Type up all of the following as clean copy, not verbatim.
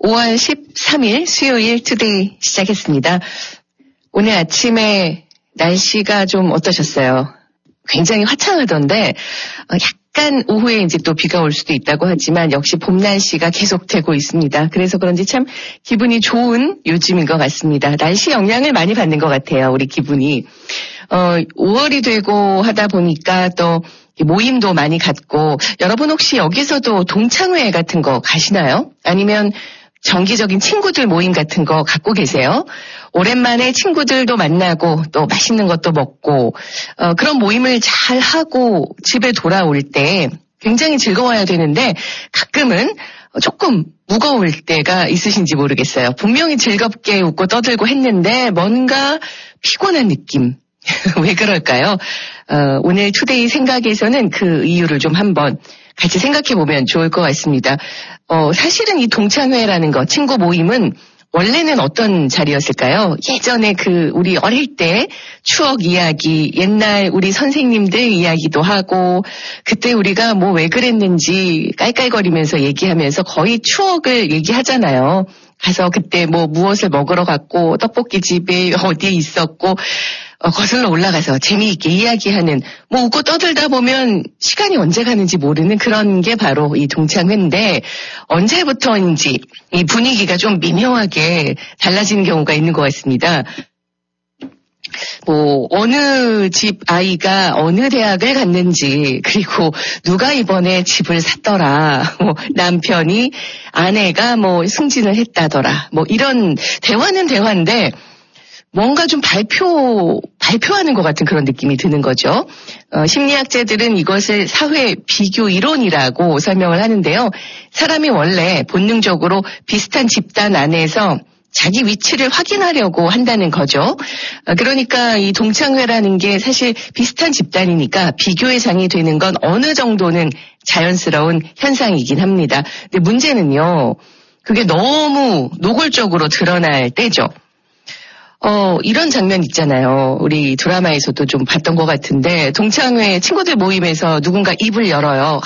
5월 13일 수요일 투데이 시작했습니다. 오늘 아침에 날씨가 좀 어떠셨어요? 굉장히 화창하던데 약간 오후에 이제 또 비가 올 수도 있다고 하지만 역시 봄 날씨가 계속되고 있습니다. 그래서 그런지 참 기분이 좋은 요즘인 것 같습니다. 날씨 영향을 많이 받는 것 같아요, 우리 기분이. 5월이 되고 하다 보니까 또 모임도 많이 갖고, 여러분 혹시 여기서도 동창회 같은 거 가시나요? 아니면 정기적인 친구들 모임 같은 거 갖고 계세요? 오랜만에 친구들도 만나고 또 맛있는 것도 먹고 그런 모임을 잘 하고 집에 돌아올 때 굉장히 즐거워야 되는데 가끔은 조금 무거울 때가 있으신지 모르겠어요. 분명히 즐겁게 웃고 떠들고 했는데 뭔가 피곤한 느낌. 왜 그럴까요? 오늘 투데이 생각에서는 그 이유를 좀 한번 같이 생각해보면 좋을 것 같습니다. 사실은 이 동창회라는 거, 친구 모임은 원래는 어떤 자리였을까요? 예전에 우리 어릴 때 추억 이야기, 옛날 우리 선생님들 이야기도 하고, 그때 우리가 뭐 왜 그랬는지 깔깔거리면서 얘기하면서 거의 추억을 얘기하잖아요. 가서 그때 뭐 무엇을 먹으러 갔고, 떡볶이 집에 어디에 있었고, 거슬러 올라가서 재미있게 이야기하는, 뭐 웃고 떠들다 보면 시간이 언제 가는지 모르는 그런 게 바로 이 동창회인데, 언제부터인지 이 분위기가 좀 미묘하게 달라지는 경우가 있는 것 같습니다. 뭐 어느 집 아이가 어느 대학을 갔는지, 그리고 누가 이번에 집을 샀더라, 뭐 남편이 아내가 뭐 승진을 했다더라, 뭐 이런 대화는 대화인데 뭔가 좀 발표하는 것 같은 그런 느낌이 드는 거죠. 심리학자들은 이것을 사회 비교 이론이라고 설명을 하는데요. 사람이 원래 본능적으로 비슷한 집단 안에서 자기 위치를 확인하려고 한다는 거죠. 그러니까 이 동창회라는 게 사실 비슷한 집단이니까 비교의 장이 되는 건 어느 정도는 자연스러운 현상이긴 합니다. 근데 문제는요, 그게 너무 노골적으로 드러날 때죠. 이런 장면 있잖아요. 우리 드라마에서도 좀 봤던 것 같은데, 동창회 친구들 모임에서 누군가 입을 열어요.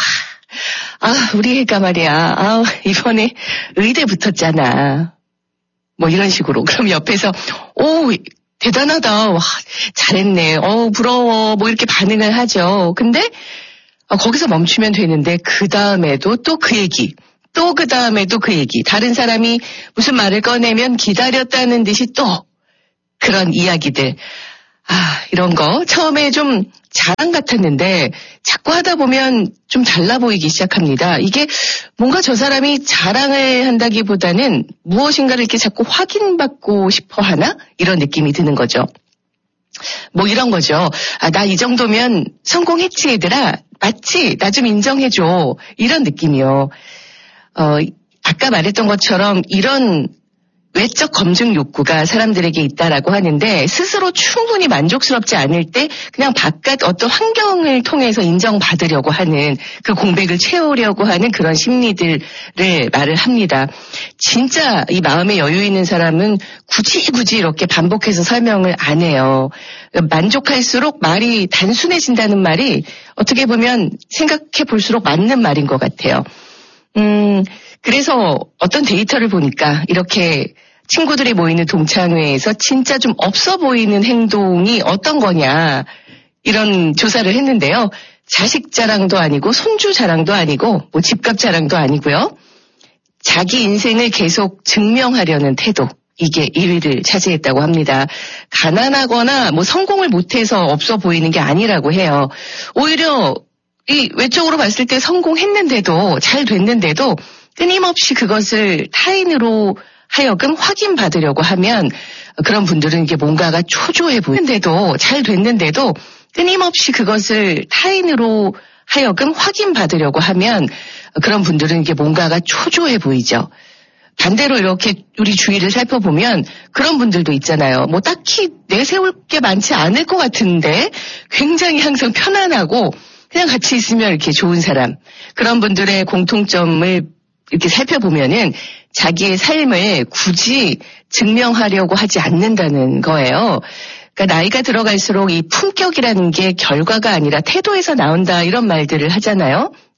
우리 애가 말이야. 이번에 의대 붙었잖아. 뭐 이런 식으로. 그럼 옆에서, 대단하다. 와, 잘했네. 부러워. 뭐 이렇게 반응을 하죠. 근데, 거기서 멈추면 되는데, 그 다음에도 또 그 얘기. 또 그 다음에도 그 얘기. 다른 사람이 무슨 말을 꺼내면 기다렸다는 듯이 또 그런 이야기들. 이런 거 처음에 좀 자랑 같았는데 자꾸 하다 보면 좀 달라 보이기 시작합니다. 이게 뭔가 저 사람이 자랑을 한다기보다는 무엇인가를 이렇게 자꾸 확인받고 싶어 하나? 이런 느낌이 드는 거죠. 뭐 이런 거죠. 나 이 정도면 성공했지 얘들아. 맞지? 나 좀 인정해줘. 이런 느낌이요. 아까 말했던 것처럼 이런 외적 검증 욕구가 사람들에게 있다라고 하는데, 스스로 충분히 만족스럽지 않을 때 그냥 바깥 어떤 환경을 통해서 인정받으려고 하는, 그 공백을 채우려고 하는 그런 심리들을 말을 합니다. 진짜 이 마음에 여유 있는 사람은 굳이 이렇게 반복해서 설명을 안 해요. 만족할수록 말이 단순해진다는 말이 어떻게 보면 생각해 볼수록 맞는 말인 것 같아요. 그래서 어떤 데이터를 보니까 이렇게 친구들이 모이는 동창회에서 진짜 좀 없어 보이는 행동이 어떤 거냐, 이런 조사를 했는데요. 자식 자랑도 아니고 손주 자랑도 아니고 뭐 집값 자랑도 아니고요. 자기 인생을 계속 증명하려는 태도, 이게 1위를 차지했다고 합니다. 가난하거나 뭐 성공을 못해서 없어 보이는 게 아니라고 해요. 오히려 이 외적으로 봤을 때 성공했는데도, 잘 됐는데도 끊임없이 그것을 타인으로 하여금 확인받으려고 하면, 그런 분들은 이게 뭔가가 초조해 보이는데도, 잘 됐는데도 끊임없이 그것을 타인으로 하여금 확인받으려고 하면, 그런 분들은 이게 뭔가가 초조해 보이죠. 반대로 이렇게 우리 주위를 살펴보면 그런 분들도 있잖아요. 뭐 딱히 내세울 게 많지 않을 것 같은데 굉장히 항상 편안하고 그냥 같이 있으면 이렇게 좋은 사람. 그런 분들의 공통점을 이렇게 살펴보면은 자기의 삶을 굳이 증명하려고 하지 않는다는 거예요. 그러니까 나이가 들어갈수록 이 품격이라는 게 결과가 아니라 태도에서 나온다, 이런 말들을 하잖아요.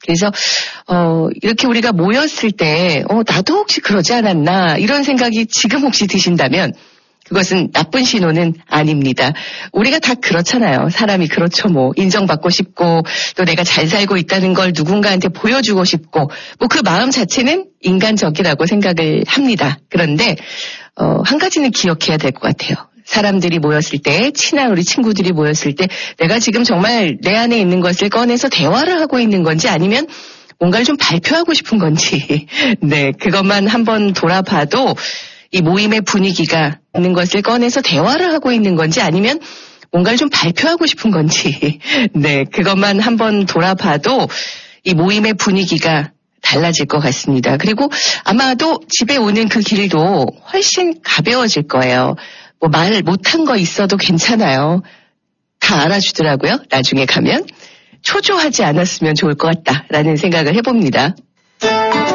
그래서 이렇게 우리가 모였을 때 나도 혹시 그러지 않았나 이런 생각이 지금 혹시 드신다면 그것은 나쁜 신호는 아닙니다. 우리가 다 그렇잖아요. 사람이 그렇죠. 뭐 인정받고 싶고 또 내가 잘 살고 있다는 걸 누군가한테 보여주고 싶고 뭐 그 마음 자체는 인간적이라고 생각을 합니다. 그런데 한 가지는 기억해야 될 것 같아요. 사람들이 모였을 때, 친한 우리 친구들이 모였을 때 내가 지금 정말 내 안에 있는 것을 꺼내서 대화를 하고 있는 건지 아니면 뭔가를 좀 발표하고 싶은 건지 네, 그것만 한번 돌아봐도 이 모임의 분위기가 있는 것을 꺼내서 대화를 하고 있는 건지 아니면 뭔가를 좀 발표하고 싶은 건지 네, 그것만 한번 돌아봐도 이 모임의 분위기가 달라질 것 같습니다. 그리고 아마도 집에 오는 그 길도 훨씬 가벼워질 거예요. 뭐 말 못한 거 있어도 괜찮아요. 다 알아주더라고요. 나중에 가면. 초조하지 않았으면 좋을 것 같다라는 생각을 해봅니다.